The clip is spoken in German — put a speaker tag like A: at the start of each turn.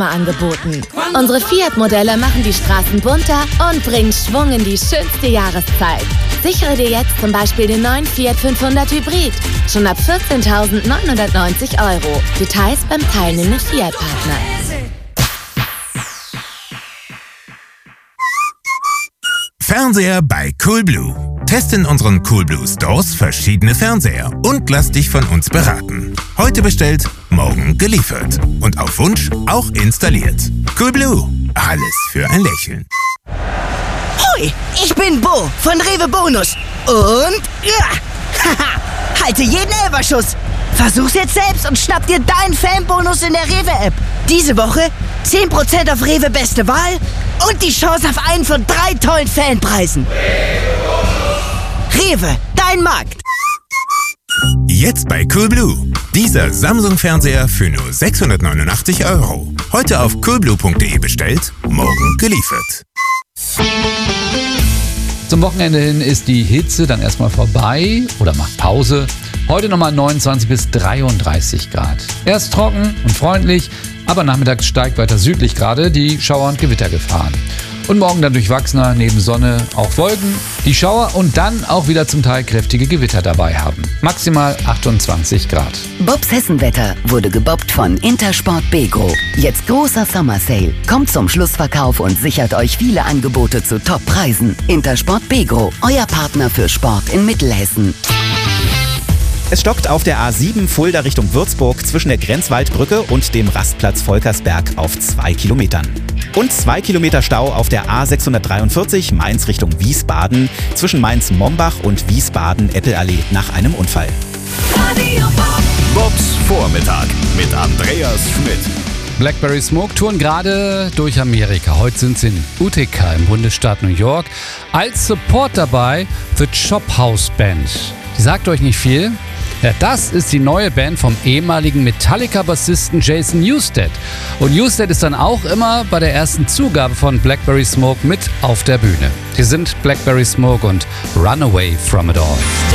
A: angeboten. Unsere Fiat-Modelle machen die Straßen bunter und bringen Schwung in die schönste Jahreszeit. Sichere dir jetzt zum Beispiel den neuen Fiat 500 Hybrid. Schon ab 14.990 €. Details beim teilnehmenden Fiat-Partner.
B: Fernseher bei Coolblue. Teste in unseren Coolblue Stores verschiedene Fernseher und lass dich von uns beraten. Heute bestellt, morgen geliefert. Und auf Wunsch auch installiert. Coolblue. Alles für ein Lächeln.
C: Hoi, ich bin Bo von Rewe Bonus. Und haha, halte jeden Elferschuss. Versuch's jetzt selbst und schnapp dir deinen Fanbonus in der Rewe-App. Diese Woche 10% auf Rewe Beste Wahl und die Chance auf einen von 3 tollen Fanpreisen. Rewe, dein Markt.
B: Jetzt bei Coolblue. Dieser Samsung-Fernseher für nur 689 €. Heute auf coolblue.de bestellt, morgen geliefert.
D: Zum Wochenende hin ist die Hitze dann erstmal vorbei oder macht Pause. Heute nochmal 29 bis 33 Grad. Erst trocken und freundlich, aber nachmittags steigt weiter südlich gerade die Schauer- und Gewittergefahren. Und morgen dann durchwachsener, neben Sonne auch Wolken, die Schauer und dann auch wieder zum Teil kräftige Gewitter dabei haben. Maximal 28 Grad.
E: Bobs Hessenwetter wurde gebobbt von Intersport Begro. Jetzt großer Summer Sale. Kommt zum Schlussverkauf und sichert euch viele Angebote zu Top-Preisen. Intersport Begro, euer Partner für Sport in Mittelhessen.
F: Es stockt auf der A7 Fulda Richtung Würzburg zwischen der Grenzwaldbrücke und dem Rastplatz Volkersberg auf 2 Kilometern. Und 2 Kilometer Stau auf der A643 Mainz Richtung Wiesbaden zwischen Mainz-Mombach und Wiesbaden-Eppelallee nach einem Unfall.
G: Bobs Vormittag mit Andreas Schmidt.
D: Blackberry Smoke touren gerade durch Amerika. Heute sind sie in Utica im Bundesstaat New York. Als Support dabei The Chop House Band. Die sagt euch nicht viel? Ja, das ist die neue Band vom ehemaligen Metallica-Bassisten Jason Newsted. Und Newsted ist dann auch immer bei der ersten Zugabe von Blackberry Smoke mit auf der Bühne. Hier sind Blackberry Smoke und Runaway From It All.